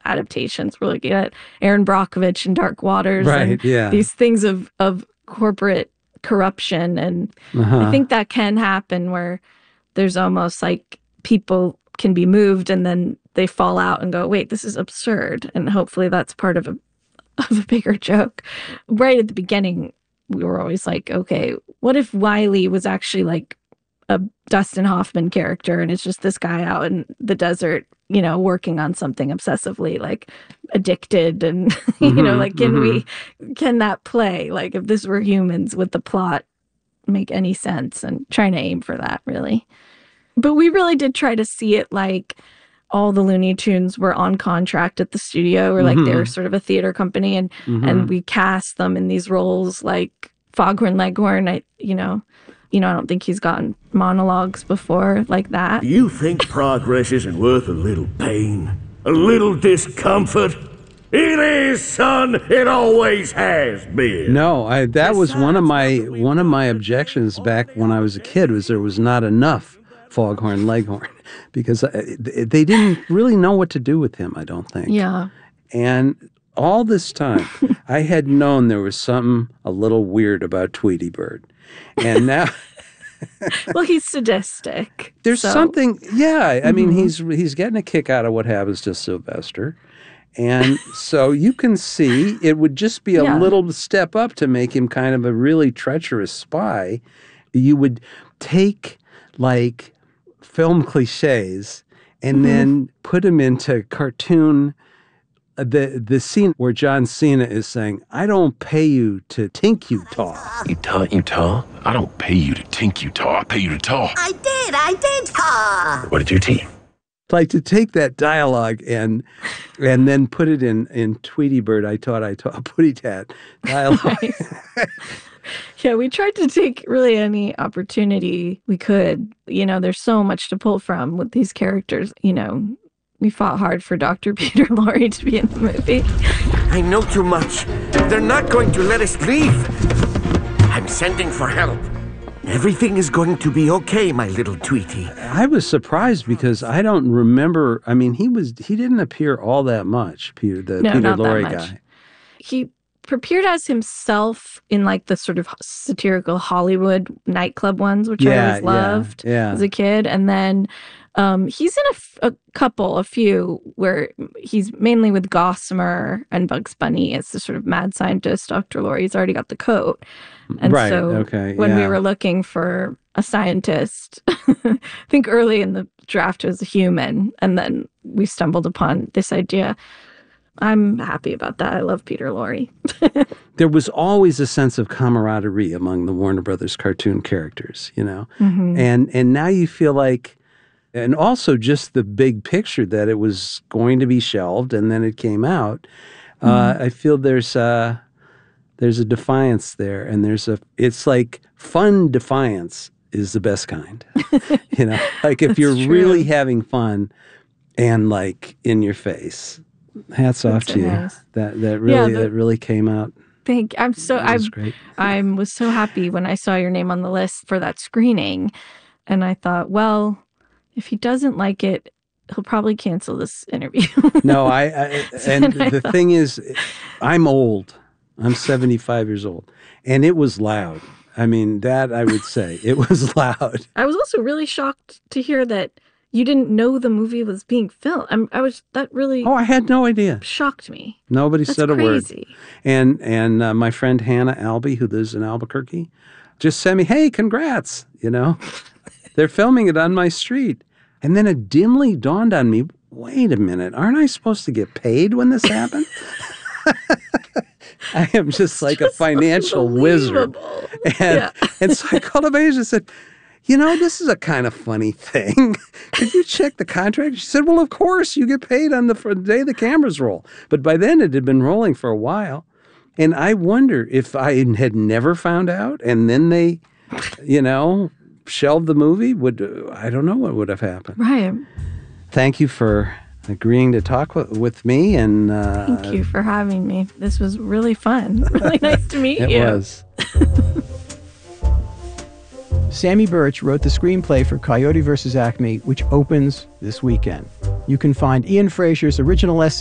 adaptations. We're looking at Aaron Brockovich and Dark Waters. Right, and yeah. these things of corporate corruption. And I think that can happen where there's almost like people can be moved and then they fall out and go, wait, this is absurd. And hopefully that's part of a bigger joke. Right at the beginning, we were always like, okay, what if Wiley was actually like a Dustin Hoffman character and it's just this guy out in the desert, working on something obsessively, like addicted and, like, can that play? Like if this were humans, would the plot make any sense? And trying to aim for that, really. But we really did try to see it like all the Looney Tunes were on contract at the studio, or like they're sort of a theater company, and we cast them in these roles like Foghorn Leghorn. I don't think he's gotten monologues before like that. You think progress isn't worth a little pain? A little discomfort? It is, son. It always has been. No, that was one of my objections back when I was a kid, was there was not enough Foghorn Leghorn, because they didn't really know what to do with him, I don't think. Yeah. And all this time, I had known there was something a little weird about Tweety Bird. And now... Well, he's sadistic. There's something, yeah. I mean, he's getting a kick out of what happens to Sylvester. And so you can see it would just be a little step up to make him kind of a really treacherous spy. You would take, like, film cliches and then put them into cartoon. The scene where John Cena is saying, I don't pay you to tink you tall. You tall? I don't pay you to tink you tall. I pay you to tall. I did tall. What did you tea? Like to take that dialogue and then put it in Tweety Bird, I taught Putty Tat dialogue. Right. Yeah, we tried to take really any opportunity we could. There's so much to pull from with these characters. We fought hard for Dr. Peter Lorre to be in the movie. I know too much. They're not going to let us leave. I'm sending for help. Everything is going to be okay, my little Tweety. I was surprised because I don't remember. I mean, he didn't appear all that much, Peter Lorre guy. He appeared as himself in like the sort of satirical Hollywood nightclub ones, which I always loved as a kid. And then he's in a few where he's mainly with Gossamer and Bugs Bunny as the sort of mad scientist, Dr. Lorre. He's already got the coat. And when we were looking for a scientist, I think early in the draft it was a human. And then we stumbled upon this idea. I'm happy about that. I love Peter Lorre. There was always a sense of camaraderie among the Warner Brothers cartoon characters, And now you feel like, and also just the big picture that it was going to be shelved and then it came out. I feel there's a defiance there, and it's like fun defiance is the best kind. Like if you're really having fun and like in your face. Hats off to you. Nice. That really came out. Thank you. I was so happy when I saw your name on the list for that screening, and I thought, well, if he doesn't like it, he'll probably cancel this interview. No, the thing is, I'm old. I'm 75 years old, and it was loud. I mean, that I would say it was loud. I was also really shocked to hear that you didn't know the movie was being filmed. I had no idea. Shocked me. Nobody That's said a crazy. word. And my friend Hannah Albee, who lives in Albuquerque, just sent me, hey, congrats, They're filming it on my street. And then it dimly dawned on me, wait a minute, aren't I supposed to get paid when this happened? I am just like a financial wizard. And so I called up Asia and said, this is a kind of funny thing. Could you check the contract? She said, well, of course, you get paid on the day the cameras roll. But by then it had been rolling for a while. And I wonder if I had never found out and then they, shelved the movie, I don't know what would have happened. Right. Thank you for agreeing to talk with me. And thank you for having me. This was really fun. Really nice to meet you. It was. Samy Burch wrote the screenplay for Coyote vs. Acme, which opens this weekend. You can find Ian Frazier's original essay